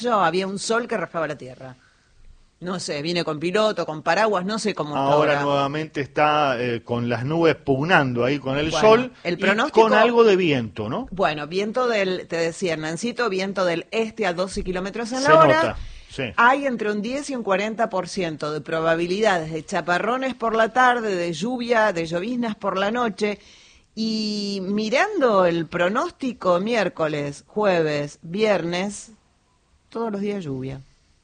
había un sol que rajaba la tierra. No sé, viene con piloto, con paraguas, no sé cómo está ahora. Nuevamente está con las nubes pugnando ahí con el sol el y pronóstico, con algo de viento, ¿no? Bueno, viento te decía Hernancito, viento del este a 12 kilómetros en Se la hora. nota, sí. Hay entre un 10 y un 40% de probabilidades de chaparrones por la tarde, de lluvia, de lloviznas por la noche. Y mirando el pronóstico, miércoles, jueves, viernes, todos los días lluvia.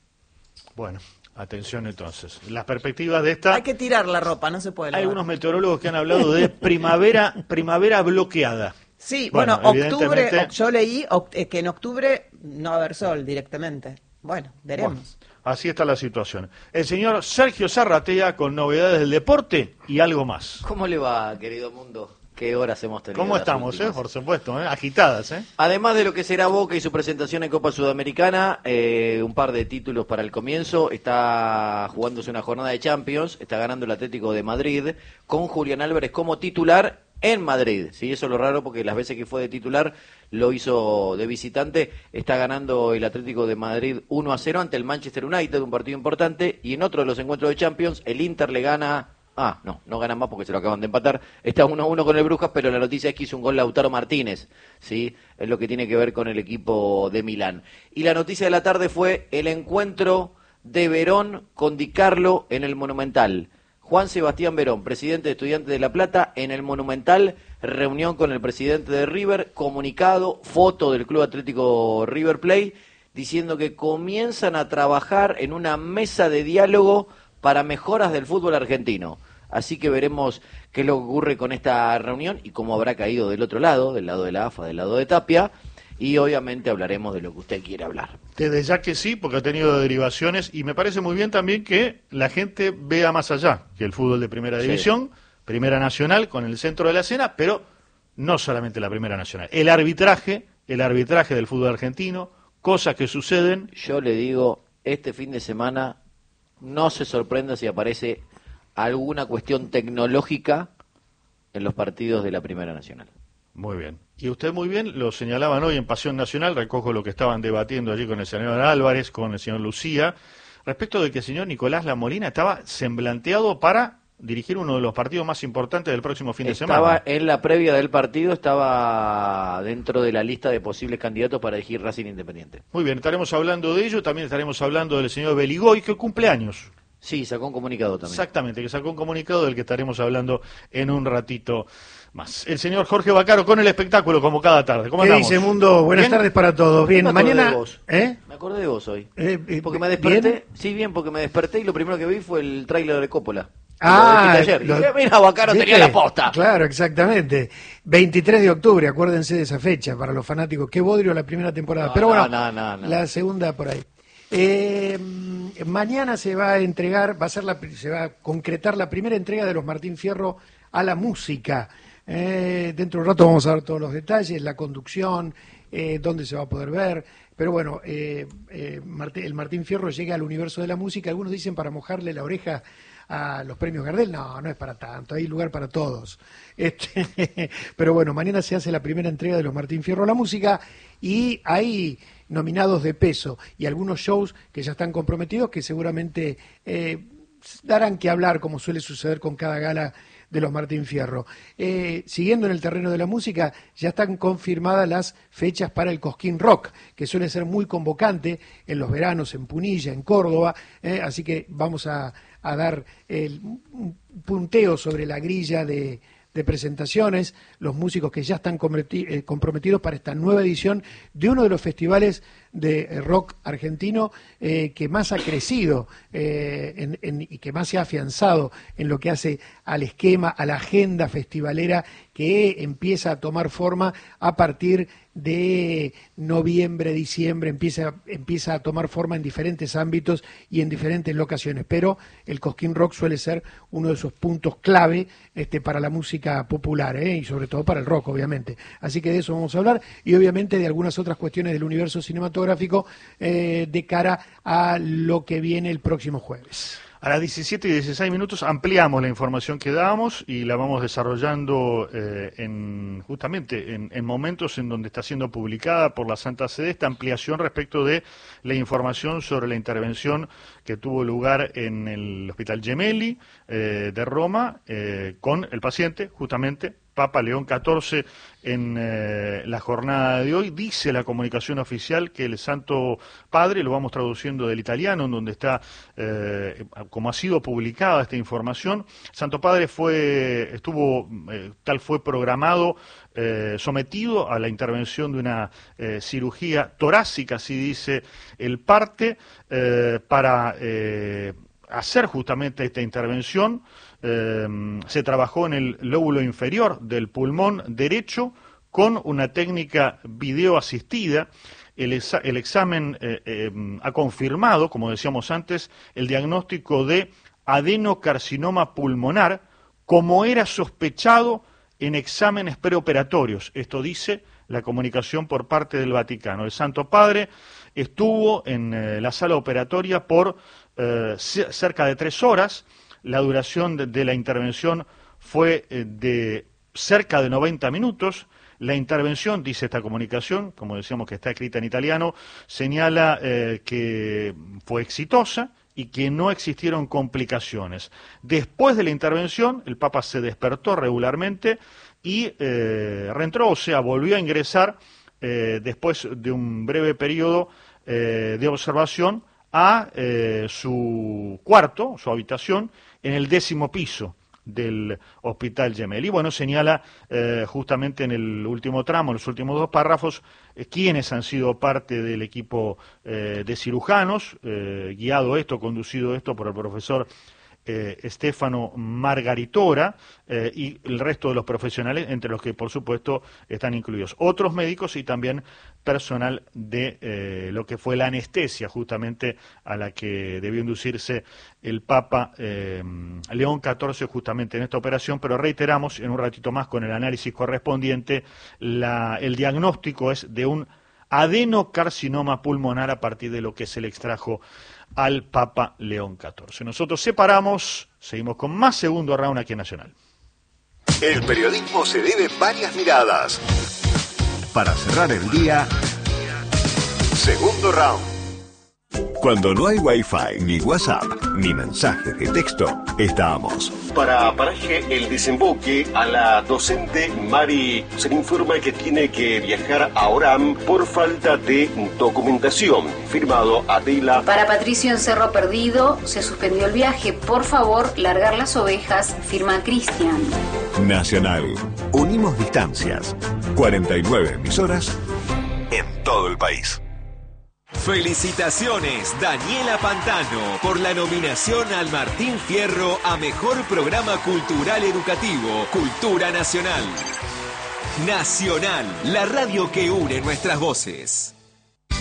Bueno, atención entonces. Las perspectivas de esta... Hay que tirar la ropa, no se puede lavar. Hay unos meteorólogos que han hablado de primavera bloqueada. Sí, bueno, octubre, yo leí que en octubre no va a haber sol directamente. Bueno, veremos. Bueno, así está la situación. El señor Sergio Zarratea con novedades del deporte y algo más. ¿Cómo le va, querido mundo? ¿Qué horas hemos tenido? ¿Cómo estamos, por supuesto, agitadas, Además de lo que será Boca y su presentación en Copa Sudamericana, un par de títulos para el comienzo. Está jugándose una jornada de Champions, está ganando el Atlético de Madrid, con Julián Álvarez como titular en Madrid. Sí, eso es lo raro, porque las veces que fue de titular lo hizo de visitante. Está ganando el Atlético de Madrid 1-0 ante el Manchester United, un partido importante. Y en otro de los encuentros de Champions, el Inter le gana... no gana más porque se lo acaban de empatar. Está 1-1 con el Brujas, pero la noticia es que hizo un gol Lautaro Martínez, ¿sí? Es lo que tiene que ver con el equipo de Milán. Y la noticia de la tarde fue el encuentro de Verón con Di Carlo en el Monumental. Juan Sebastián Verón, presidente de Estudiantes de La Plata, en el Monumental, reunión con el presidente de River, comunicado, foto del Club Atlético River Plate, diciendo que comienzan a trabajar en una mesa de diálogo para mejoras del fútbol argentino. Así que veremos qué es lo que ocurre con esta reunión y cómo habrá caído del otro lado, del lado de la AFA, del lado de Tapia, y obviamente hablaremos de lo que usted quiere hablar. Desde ya que sí, porque ha tenido derivaciones, y me parece muy bien también que la gente vea más allá que el fútbol de Primera División, Primera Nacional, con el centro de la escena, pero no solamente la Primera Nacional. El arbitraje del fútbol argentino, cosas que suceden. Yo le digo, este fin de semana no se sorprenda si aparece alguna cuestión tecnológica en los partidos de la Primera Nacional. Muy bien. Y usted muy bien, lo señalaban hoy en Pasión Nacional, recojo lo que estaban debatiendo allí con el señor Álvarez, con el señor Lucía, respecto de que el señor Nicolás Lamolina estaba semblanteado para dirigir uno de los partidos más importantes del próximo fin de semana. Estaba en la previa del partido, estaba dentro de la lista de posibles candidatos para dirigir Racing Independiente. Muy bien, estaremos hablando de ello, también estaremos hablando del señor Beligoy, que cumple años. Sí, sacó un comunicado también. Exactamente, que sacó un comunicado del que estaremos hablando en un ratito más. El señor Jorge Bacaro con el espectáculo, como cada tarde. ¿Cómo andamos? ¿Qué dice, Mundo? Buenas tardes para todos. Bien, mañana... Me acordé de vos hoy. Porque me desperté. ¿Bien? Sí, bien, porque me desperté y lo primero que vi fue el tráiler de Coppola. Ayer. Mira, Bacaro tenía la posta. Claro, exactamente. 23 de octubre, acuérdense de esa fecha para los fanáticos. Qué bodrio la primera temporada. Pero bueno, la segunda por ahí. Mañana se va a entregar, se va a concretar la primera entrega de los Martín Fierro a la música. Dentro de un rato vamos a ver todos los detalles, la conducción, dónde se va a poder ver. Pero bueno, el Martín Fierro llega al universo de la música. Algunos dicen para mojarle la oreja a los premios Gardel. No es para tanto, hay lugar para todos. Pero bueno, mañana se hace la primera entrega de los Martín Fierro a la música y hay nominados de peso y algunos shows que ya están comprometidos que seguramente darán que hablar, como suele suceder con cada gala de los Martín Fierro. Siguiendo en el terreno de la música, ya están confirmadas las fechas para el Cosquín Rock, que suele ser muy convocante en los veranos en Punilla, en Córdoba, así que vamos a dar un punteo sobre la grilla de presentaciones, los músicos que ya están comprometidos para esta nueva edición de uno de los festivales de rock argentino que más ha crecido y que más se ha afianzado en lo que hace al esquema, a la agenda festivalera que empieza a tomar forma a partir de noviembre, diciembre, empieza a tomar forma en diferentes ámbitos y en diferentes locaciones, pero el Cosquín Rock suele ser uno de esos puntos clave para la música popular y sobre todo para el rock, obviamente. Así que de eso vamos a hablar y obviamente de algunas otras cuestiones del universo cinematográfico de cara a lo que viene el próximo jueves. A las 17:16 ampliamos la información que dábamos y la vamos desarrollando justamente en momentos en donde está siendo publicada por la Santa Sede esta ampliación respecto de la información sobre la intervención que tuvo lugar en el Hospital Gemelli de Roma con el paciente, justamente Papa León XIV. En la jornada de hoy dice la comunicación oficial que el Santo Padre, lo vamos traduciendo del italiano, en donde está, como ha sido publicada esta información, Santo Padre estuvo, tal fue programado, sometido a la intervención de una cirugía torácica, así dice el parte, para hacer justamente esta intervención. Se trabajó en el lóbulo inferior del pulmón derecho con una técnica videoasistida. El examen ha confirmado, como decíamos antes, el diagnóstico de adenocarcinoma pulmonar, como era sospechado en exámenes preoperatorios. Esto dice la comunicación por parte del Vaticano. El Santo Padre estuvo en la sala operatoria por cerca de 3 horas. La duración de la intervención fue de cerca de 90 minutos. La intervención, dice esta comunicación, como decíamos que está escrita en italiano, señala que fue exitosa y que no existieron complicaciones. Después de la intervención, el Papa se despertó regularmente y reentró, o sea, volvió a ingresar después de un breve periodo de observación a su cuarto, su habitación, en el 10º piso del Hospital Gemelli. Bueno, señala justamente en el último tramo, en los últimos 2 párrafos, quiénes han sido parte del equipo de cirujanos, conducido esto por el profesor Stefano Margaritora y el resto de los profesionales, entre los que por supuesto están incluidos otros médicos y también personal de lo que fue la anestesia justamente a la que debió inducirse el Papa León XIV justamente en esta operación, pero reiteramos en un ratito más con el análisis correspondiente, el diagnóstico es de un adenocarcinoma pulmonar a partir de lo que se le extrajo al Papa León XIV. Nosotros separamos, seguimos con más Segundo Round aquí en Nacional. El periodismo se debe varias miradas. Para cerrar el día, Segundo Round. Cuando no hay Wi-Fi, ni WhatsApp, ni mensajes de texto, estamos. Para Paraje El Desemboque, a la docente Mari se le informa que tiene que viajar a Orán por falta de documentación. Firmado Adela. Para Patricio en Cerro Perdido, se suspendió el viaje. Por favor, largar las ovejas. Firma Cristian. Nacional. Unimos distancias. 49 emisoras en todo el país. Felicitaciones, Daniela Pantano, por la nominación al Martín Fierro a Mejor Programa Cultural Educativo, Cultura Nacional. Nacional, la radio que une nuestras voces.